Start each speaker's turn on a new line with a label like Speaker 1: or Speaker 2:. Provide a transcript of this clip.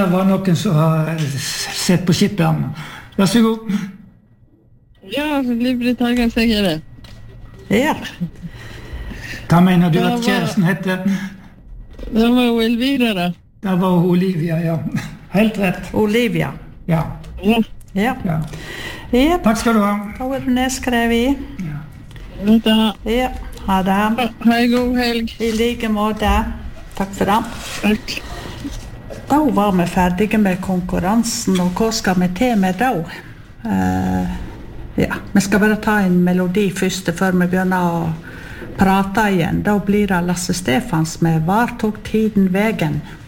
Speaker 1: der var noen som har sett på skipperen. Vær så god.
Speaker 2: Ja, Liv-Britt Helgenseg det.
Speaker 3: Ja.
Speaker 1: Hva mener du at kjæresten heter?
Speaker 2: Det var jo Elvira da.
Speaker 1: Det var Olivia, ja. Helt rett.
Speaker 3: Olivia.
Speaker 1: Ja.
Speaker 2: Ja.
Speaker 3: Ja.
Speaker 1: Ja.
Speaker 3: Jep.
Speaker 1: Takk skal du ha.
Speaker 3: Da er du nedskrevet i.
Speaker 2: Vet du hva?
Speaker 3: Ja. Ha det.
Speaker 2: Ha en god helg.
Speaker 3: I like måte. Takk for det.
Speaker 2: Takk.
Speaker 3: Da var vi ferdige med konkurransen, og hva skal vi til med da? Ja, vi skal bare ta en melodi først før vi begynner å prate igjen. Da blir det Lasse Stefans med «Var tok tiden vegen?»